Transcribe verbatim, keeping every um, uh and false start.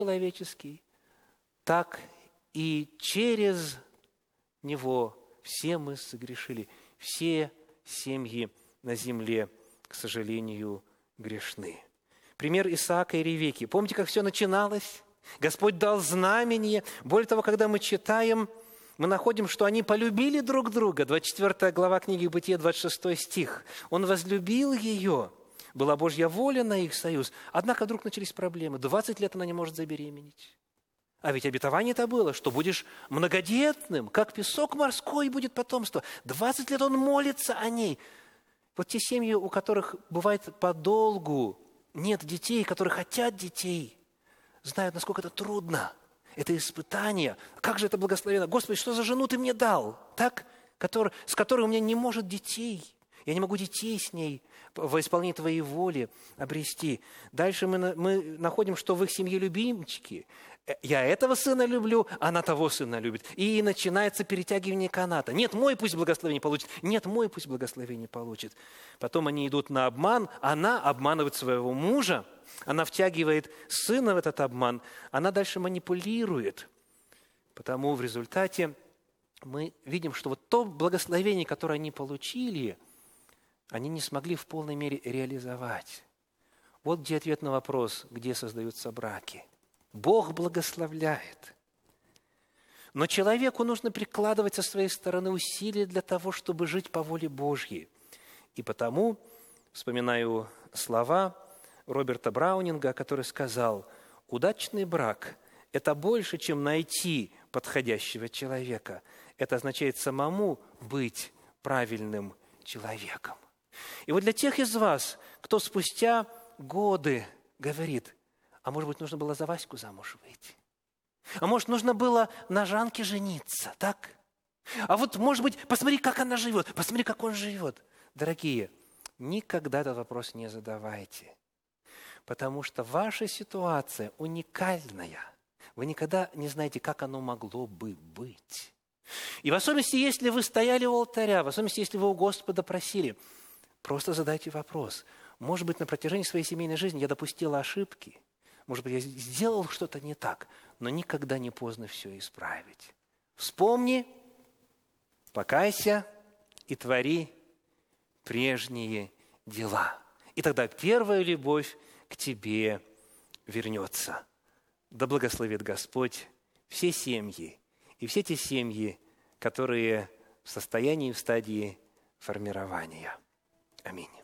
человеческий, так и через него все мы согрешили. Все семьи на земле, к сожалению, грешны. Пример Исаака и Ревекки. Помните, как все начиналось? Господь дал знамение. Более того, когда мы читаем, мы находим, что они полюбили друг друга. двадцать четвёртая глава книги Бытия, двадцать шестой стих. Он возлюбил ее. Была Божья воля на их союз. Однако вдруг начались проблемы. двадцать лет она не может забеременеть. А ведь обетование-то было, что будешь многодетным, как песок морской будет потомство. двадцать лет он молится о ней. Вот те семьи, у которых бывает подолгу нет детей, которые хотят детей, знают, насколько это трудно. Это испытание. Как же это благословенно. Господи, что за жену ты мне дал? Так? Который, с которой у меня не может детей. Я не могу детей с ней во исполнении Твоей воли обрести. Дальше мы, мы находим, что в их семье любимчики. Я этого сына люблю, она того сына любит. И начинается перетягивание каната. Нет, мой пусть благословение получит. Нет, мой пусть благословение получит. Потом они идут на обман. Она обманывает своего мужа. Она втягивает сына в этот обман. Она дальше манипулирует. Потому в результате мы видим, что вот то благословение, которое они получили, они не смогли в полной мере реализовать. Вот где ответ на вопрос, где создаются браки. Бог благословляет. Но человеку нужно прикладывать со своей стороны усилия для того, чтобы жить по воле Божьей. И потому вспоминаю слова Роберта Браунинга, который сказал: «Удачный брак – это больше, чем найти подходящего человека. Это означает самому быть правильным человеком». И вот для тех из вас, кто спустя годы говорит: а может быть, нужно было за Ваську замуж выйти? А может, нужно было на Жанке жениться, так? А вот, может быть, посмотри, как она живет, посмотри, как он живет. Дорогие, никогда этот вопрос не задавайте, потому что ваша ситуация уникальная. Вы никогда не знаете, как оно могло бы быть. И в особенности, если вы стояли у алтаря, в особенности, если вы у Господа просили, просто задайте вопрос. Может быть, на протяжении своей семейной жизни я допустила ошибки, может быть, я сделал что-то не так, но никогда не поздно все исправить. Вспомни, покайся и твори прежние дела. И тогда первая любовь к тебе вернется. Да благословит Господь все семьи и все те семьи, которые в состоянии, в стадии формирования. Аминь.